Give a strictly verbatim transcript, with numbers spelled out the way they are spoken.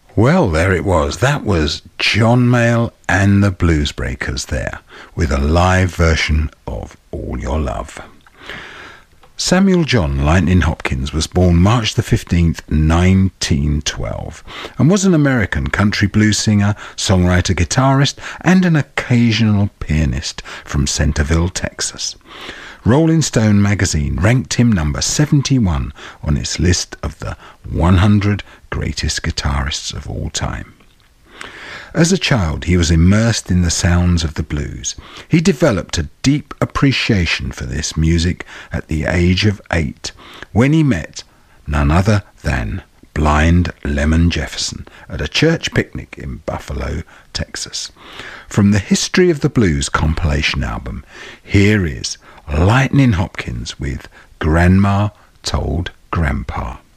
Well, there it was. That was John Mayall and the Bluesbreakers there, with a live version of All Your Love. Samuel John Lightning Hopkins was born March the fifteenth, nineteen twelve, and was an American country blues singer, songwriter, guitarist, and an occasional pianist from Centerville, Texas. Rolling Stone magazine ranked him number seventy-one on its list of the one hundred greatest guitarists of all time. As a child, he was immersed in the sounds of the blues. He developed a deep appreciation for this music at the age of eight, when he met none other than Blind Lemon Jefferson at a church picnic in Buffalo, Texas. From the History of the Blues compilation album, here is Lightning Hopkins with Grandma Told Grandpa.